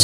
to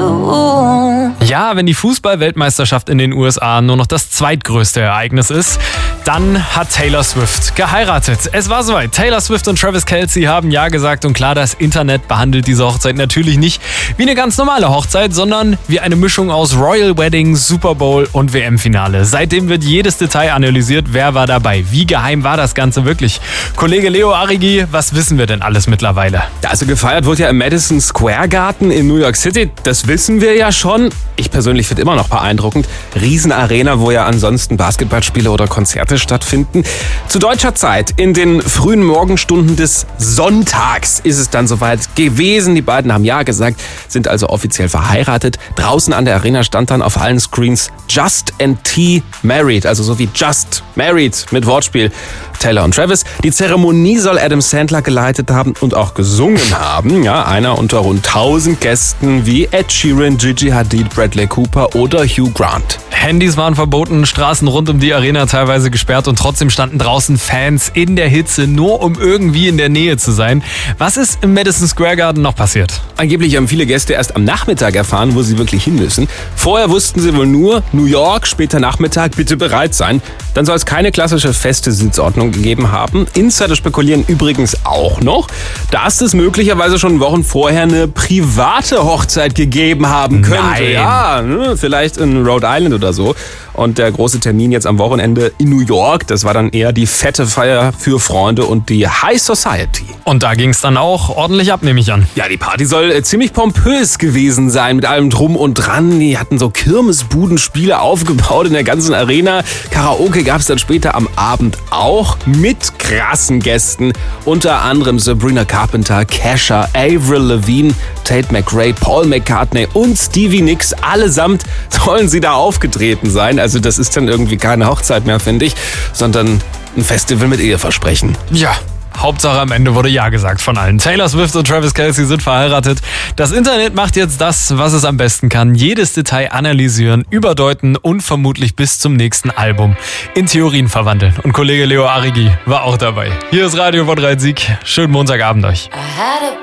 you. Ja, wenn die Fußball-Weltmeisterschaft in den USA nur noch das zweitgrößte Ereignis ist, dann hat Taylor Swift geheiratet. Es war soweit. Taylor Swift und Travis Kelce haben Ja gesagt und klar, das Internet behandelt diese Hochzeit natürlich nicht wie eine ganz normale Hochzeit, sondern wie eine Mischung aus Royal Wedding, Super Bowl und WM-Finale. Seitdem wird jedes Detail analysiert, wer war dabei, wie geheim war das Ganze wirklich. Kollege Leo Arrighi, was wissen wir denn alles mittlerweile? Also gefeiert wird ja im Madison Square Garden in New York City, das wissen wir ja schon. Ich persönlich finde immer noch beeindruckend. Riesenarena, wo ja ansonsten Basketballspiele oder Konzerte stattfinden. Zu deutscher Zeit, in den frühen Morgenstunden des Sonntags, ist es dann soweit gewesen. Die beiden haben Ja gesagt, sind also offiziell verheiratet. Draußen an der Arena stand dann auf allen Screens Just and T Married, also so wie Just Married mit Wortspiel. Taylor und Travis. Die Zeremonie soll Adam Sandler geleitet haben und auch gesungen haben. Ja, einer unter rund 1000 Gästen wie Ed Sheeran, Gigi Hadid, Bradley Cooper oder Hugh Grant. Handys waren verboten, Straßen rund um die Arena teilweise gesperrt und trotzdem standen draußen Fans in der Hitze, nur um irgendwie in der Nähe zu sein. Was ist im Madison Square Garden noch passiert? Angeblich haben viele Gäste erst am Nachmittag erfahren, wo sie wirklich hin müssen. Vorher wussten sie wohl nur, New York, später Nachmittag, bitte bereit sein. Dann soll es keine klassische feste Sitzordnung gegeben haben. Insider spekulieren übrigens auch noch, dass es möglicherweise schon Wochen vorher eine private Hochzeit gegeben haben könnte. Nein. Ja, vielleicht in Rhode Island oder so. Und der große Termin jetzt am Wochenende in New York, das war dann eher die fette Feier für Freunde und die High Society. Und da ging es dann auch ordentlich ab, nehme ich an. Ja, die Party soll ziemlich pompös gewesen sein, mit allem Drum und Dran. Die hatten so Kirmesbudenspiele aufgebaut in der ganzen Arena. Karaoke gab es dann später am Abend auch mit krassen Gästen. Unter anderem Sabrina Carpenter, Kesha, Avril Lavigne, Tate McRae, Paul McCartney und Stevie Nicks. Allesamt sollen sie da aufgetreten sein. Also das ist dann irgendwie keine Hochzeit mehr, finde ich, sondern ein Festival mit Eheversprechen. Ja. Hauptsache am Ende wurde Ja gesagt von allen. Taylor Swift und Travis Kelce sind verheiratet. Das Internet macht jetzt das, was es am besten kann. Jedes Detail analysieren, überdeuten und vermutlich bis zum nächsten Album in Theorien verwandeln. Und Kollege Leo Arrighi war auch dabei. Hier ist Radio Von 3 Sieg. Schönen Montagabend euch.